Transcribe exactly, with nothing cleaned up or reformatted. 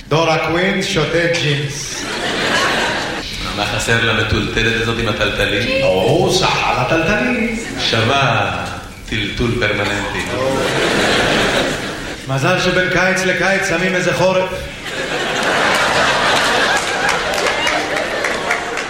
דורה קווין שותה ג'ינס. מה חסר למטולטלת הזאת עם הטלטלים? או, סחל הטלטלים. שווה טלטול פרמננטי. מזל שבין קיץ לקיץ שמים איזה חורף.